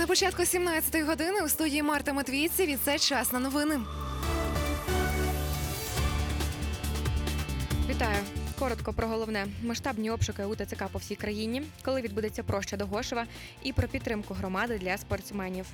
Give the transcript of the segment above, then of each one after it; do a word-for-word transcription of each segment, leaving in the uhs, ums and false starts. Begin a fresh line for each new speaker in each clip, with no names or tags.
На початку сімнадцятої години у студії Марта Матвійців і це час на новини.
Вітаю. Коротко про головне. Масштабні обшуки у ТЦК по всій країні, коли відбудеться проща до Гошева, і про підтримку громади для спортсменів.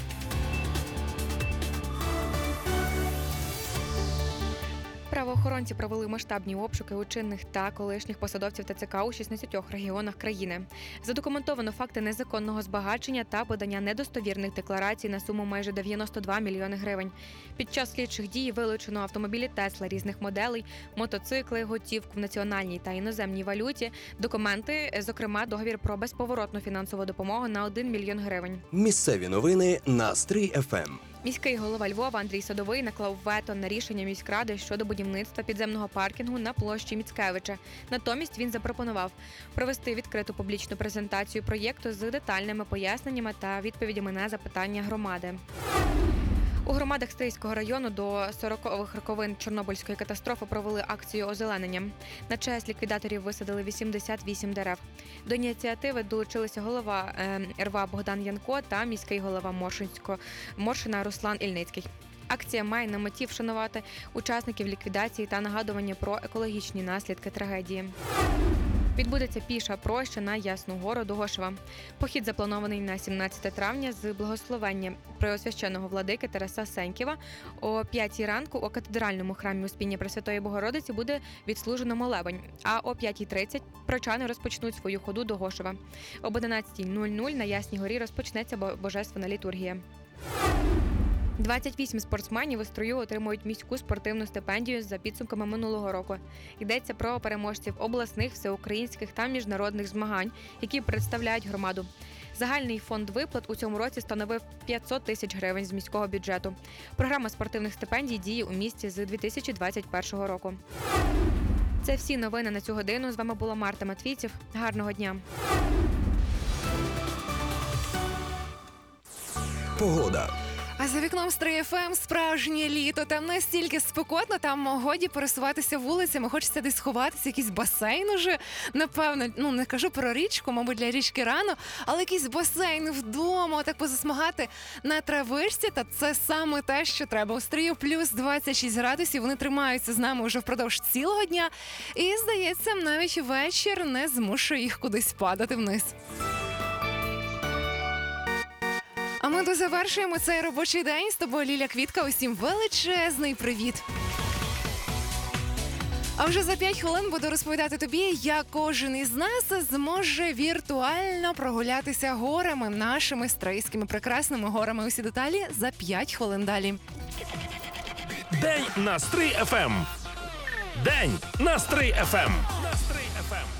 Правоохоронці провели масштабні обшуки у чинних та колишніх посадовців ТЦК у шістнадцятьох регіонах країни. Задокументовано факти незаконного збагачення та подання недостовірних декларацій на суму майже дев'яносто два мільйони гривень. Під час слідчих дій вилучено автомобілі Тесла різних моделей, мотоцикли, готівку в національній та іноземній валюті, документи, зокрема договір про безповоротну фінансову допомогу на один мільйон гривень.
Місцеві новини на Стрий еф ем.
Міський голова Львова Андрій Садовий наклав вето на рішення міськради щодо будівництва підземного паркінгу на площі Міцкевича. Натомість він запропонував провести відкриту публічну презентацію проєкту з детальними поясненнями та відповідями на запитання громади. У громадах Стрийського району до сорокових роковин Чорнобильської катастрофи провели акцію озеленення. На честь ліквідаторів висадили вісімдесят вісім дерев. До ініціативи долучилися голова ер ве а Богдан Янко та міський голова Моршинського Моршина Руслан Ільницький. Акція має на меті вшанувати учасників ліквідації та нагадування про екологічні наслідки трагедії. Відбудеться піша проща на Ясну Гору до Гошева. Похід запланований на сімнадцяте травня з благословення преосвященного владики Тараса Сенькєва. О п'ятій ранку у катедральному храмі Успіння Пресвятої Богородиці буде відслужено молебень, а о п'ятій тридцять прочани розпочнуть свою ходу до Гошева. Об одинадцятій нуль нуль на Ясній Горі розпочнеться божественна літургія. двадцять вісім спортсменів із строю отримують міську спортивну стипендію за підсумками минулого року. Йдеться про переможців обласних, всеукраїнських та міжнародних змагань, які представляють громаду. Загальний фонд виплат у цьому році становив п'ятсот тисяч гривень з міського бюджету. Програма спортивних стипендій діє у місті з дві тисячі двадцять першого року. Це всі новини на цю годину. З вами була Марта Матвійців. Гарного дня!
Погода.
А за вікном Стрий еф ем справжнє літо. Там настільки спекотно, там годі пересуватися вулицями. Хочеться десь сховатися, якийсь басейн уже. Напевно, ну не кажу про річку, мабуть, для річки рано, але якийсь басейн вдома, так позасмагати на травичці. Та це саме те, що треба. У Стрию плюс двадцять шість градусів. Вони тримаються з нами вже впродовж цілого дня. І, здається, навіть вечір не змушує їх кудись падати вниз. А ми дозавершуємо цей робочий день. З тобою Ліля Квітка. Усім величезний привіт. А вже за п'ять хвилин буду розповідати тобі, як кожен із нас зможе віртуально прогулятися горами, нашими стрийськими прекрасними горами. Усі деталі за п'ять хвилин далі.
День на Стрий еф ем. День на Стрий еф ем. На Стрий еф ем.